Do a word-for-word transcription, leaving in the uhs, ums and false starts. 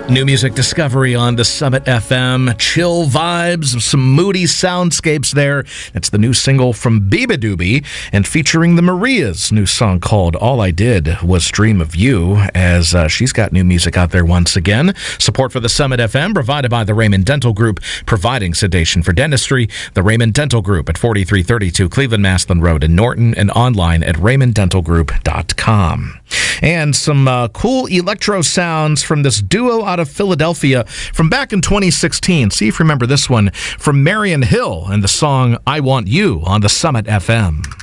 New music discovery on the Summit F M. Chill vibes, some moody soundscapes there. It's the new single from Beabadoobee and featuring the Marias' new song called All I Did Was Dream of You, as uh, she's got new music out there once again. Support for the Summit F M provided by the Raymond Dental Group, providing sedation for dentistry. The Raymond Dental Group at forty-three thirty-two Cleveland Maslin Road in Norton, and online at raymond dental group dot com. And some uh, cool electro sounds from this duo out of Philadelphia from back in twenty sixteen. See if you remember this one from Marion Hill and the song I Want You on the Summit F M.